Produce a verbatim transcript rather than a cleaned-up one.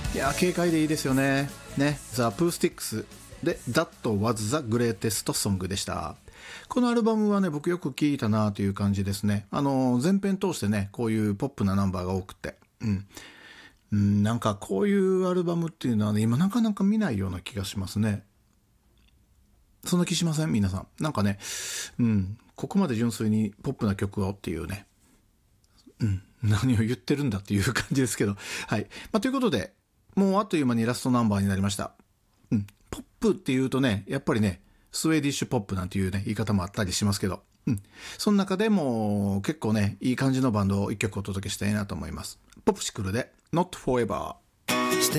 いや軽快でいいですよね。ね、The Acoustics で That was the greatest song でした。このアルバムはね、僕よく聴いたなという感じですね。あの前編通してね、こういうポップなナンバーが多くて、うんうん、なんかこういうアルバムっていうのはね、今なかなか見ないような気がしますね。そんな気しません皆さん。なんかね、うん、ここまで純粋にポップな曲をっていうね、うん、何を言ってるんだっていう感じですけど、はい。まあ、ということで、もうあっという間にラストナンバーになりました。うん、ポップっていうとね、やっぱりね、スウェーディッシュポップなんていうね、言い方もあったりしますけど、うん、その中でも結構ね、いい感じのバンドを一曲お届けしたいなと思います。ポプシクルで Not Forever。